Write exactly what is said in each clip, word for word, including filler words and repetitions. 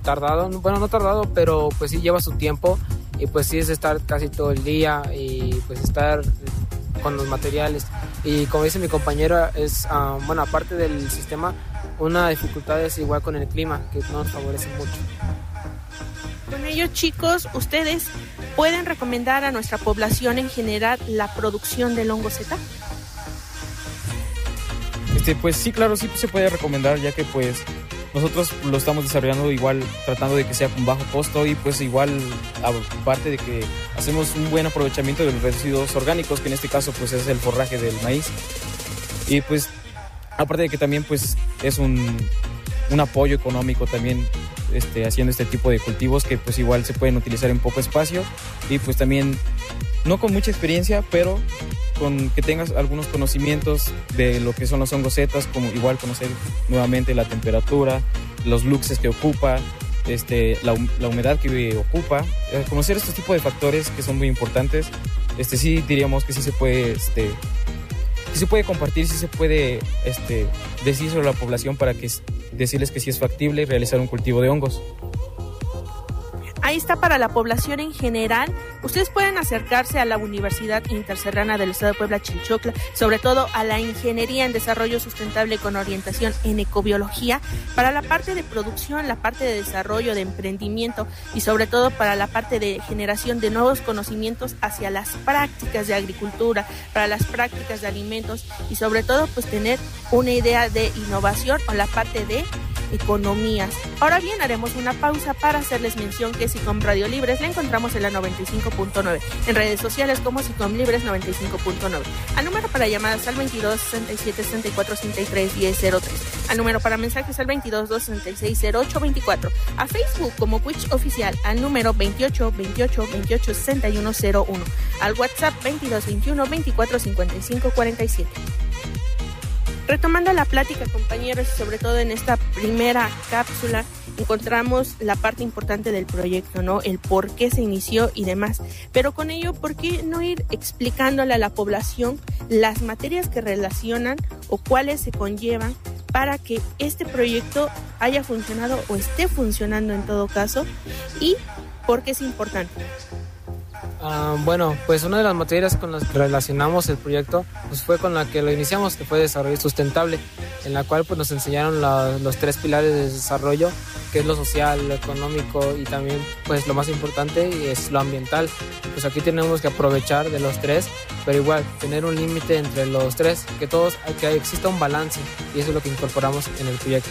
tardado, bueno, no tardado, pero pues sí lleva su tiempo y pues sí es estar casi todo el día y pues estar con los materiales. Y como dice mi compañera, es, uh, bueno, aparte del sistema, una dificultad es igual con el clima, que no nos favorece mucho. Con ello, chicos, ustedes pueden recomendar a nuestra población en general la producción del hongo zeta. Este, pues sí, claro, sí se puede recomendar, ya que pues nosotros lo estamos desarrollando igual, tratando de que sea con bajo costo y pues igual, aparte de que hacemos un buen aprovechamiento de los residuos orgánicos, que en este caso pues es el forraje del maíz. Y pues, aparte de que también pues es un, un apoyo económico también este, haciendo este tipo de cultivos que pues igual se pueden utilizar en poco espacio y pues también no con mucha experiencia, pero con que tengas algunos conocimientos de lo que son los hongos zetas, como igual conocer nuevamente la temperatura, los luxes que ocupa, este, la, la humedad que ocupa, eh, conocer estos tipos de factores que son muy importantes. Este, sí diríamos que sí se puede, este, sí se puede compartir, sí se puede este, decir sobre la población para que decirles que sí es factible realizar un cultivo de hongos. Ahí está para la población en general. Ustedes pueden acercarse a la Universidad Interserrana del Estado de Puebla, Chilchocla, sobre todo a la Ingeniería en Desarrollo Sustentable con orientación en ecobiología, para la parte de producción, la parte de desarrollo, de emprendimiento y sobre todo para la parte de generación de nuevos conocimientos hacia las prácticas de agricultura, para las prácticas de alimentos y sobre todo pues tener una idea de innovación o la parte de economías. Ahora bien, haremos una pausa para hacerles mención que SICOM Radio Libres la encontramos en la noventa y cinco punto nueve, en redes sociales como SICOM Libres noventa y cinco punto nueve. Al número para llamadas al veintidós, sesenta y siete, sesenta y cuatro, sesenta y tres, diez, cero tres. Al número para mensajes al veintidós, doscientos sesenta y seis, cero ocho veinticuatro. A Facebook como Witch Oficial al número veintiocho, veintiocho, veintiocho, sesenta y uno cero uno. Al WhatsApp veintidós, veintiuno, veinticuatro, cincuenta y cinco, cuarenta y siete. Retomando la plática, compañeros, y sobre todo en esta primera cápsula, encontramos la parte importante del proyecto, ¿no? El por qué se inició y demás. Pero con ello, ¿por qué no ir explicándole a la población las materias que relacionan o cuáles se conllevan para que este proyecto haya funcionado o esté funcionando en todo caso? ¿Y por qué es importante? Uh, bueno, pues una de las materias con las que relacionamos el proyecto pues fue con la que lo iniciamos, que fue desarrollo sustentable, en la cual pues nos enseñaron la, los tres pilares de desarrollo, que es lo social, lo económico y también pues lo más importante es lo ambiental. Pues aquí tenemos que aprovechar de los tres, pero igual tener un límite entre los tres, que todos, que exista un balance, y eso es lo que incorporamos en el proyecto.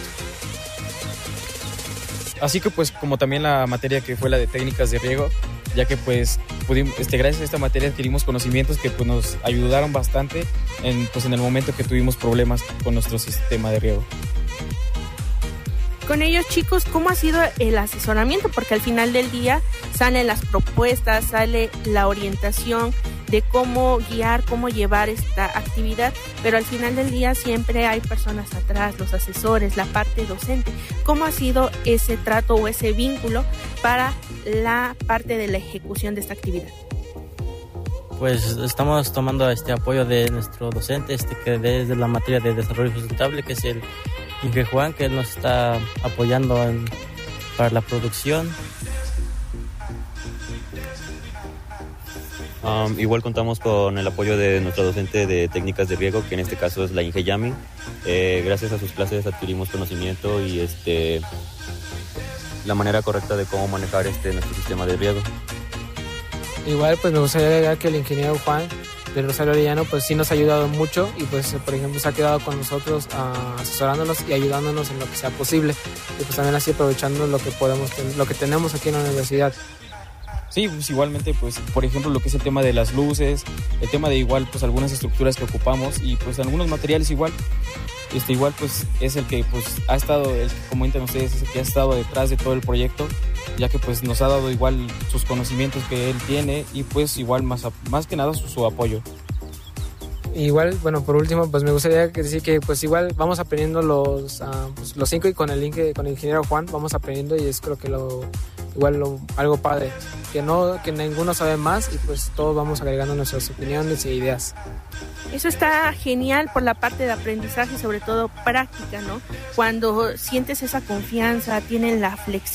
Así que pues como también la materia que fue la de técnicas de riego, ya que pues pudimos, este, gracias a esta materia adquirimos conocimientos que pues nos ayudaron bastante en, pues, en el momento que tuvimos problemas con nuestro sistema de riego. Con ellos, chicos, ¿cómo ha sido el asesoramiento? Porque al final del día salen las propuestas, sale la orientación de cómo guiar, cómo llevar esta actividad, pero al final del día siempre hay personas atrás, los asesores, la parte docente. ¿Cómo ha sido ese trato o ese vínculo para la parte de la ejecución de esta actividad? Pues estamos tomando este apoyo de nuestro docente, este que desde la materia de desarrollo sustentable, que es el Inge Juan, que él nos está apoyando en, para la producción. Um, igual contamos con el apoyo de nuestra docente de técnicas de riego, que en este caso es la Inge Yami. Eh, gracias a sus clases adquirimos conocimiento y este, la manera correcta de cómo manejar este, nuestro sistema de riego. Igual pues me gustaría agregar que el ingeniero Juan de Rosario Arellano pues sí nos ha ayudado mucho y pues por ejemplo se ha quedado con nosotros uh, asesorándonos y ayudándonos en lo que sea posible, y pues también así aprovechando lo que podemos ten- lo que tenemos aquí en la universidad. Sí, pues igualmente, pues por ejemplo lo que es el tema de las luces, el tema de igual pues algunas estructuras que ocupamos y pues algunos materiales igual, este igual pues es el que pues ha estado, el, como comentan ustedes, es el que ha estado detrás de todo el proyecto, ya que pues nos ha dado igual sus conocimientos que él tiene y pues igual más, más que nada su, su apoyo. Igual, bueno, por último, pues me gustaría decir que pues igual vamos aprendiendo los, uh, pues, los cinco y con el, Inge, con el ingeniero Juan vamos aprendiendo y es creo que lo igual lo, algo padre, que no que ninguno sabe más y pues todos vamos agregando nuestras opiniones e ideas. Eso está genial por la parte de aprendizaje, sobre todo práctica, ¿no? Cuando sientes esa confianza, tienen la flexibilidad